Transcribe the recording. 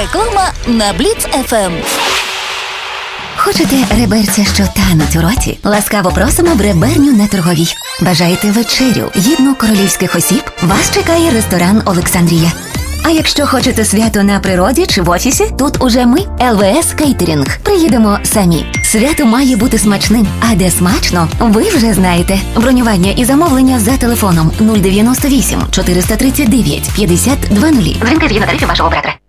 Реклама на Бліц ФМ. Хочете реберця, що тануть у роті? Ласкаво просимо в реберню на Торговій. Бажаєте вечерю гідну королівських осіб? Вас чекає ресторан «Олександрія». А якщо хочете свято на природі чи в офісі, тут уже ми, ЛВС Кейтерінг. Приїдемо самі. Свято має бути смачним. А де смачно, ви вже знаєте. Бронювання і замовлення за телефоном 098 439 50 00. Дзвінки згідно тарифів вашого оператора.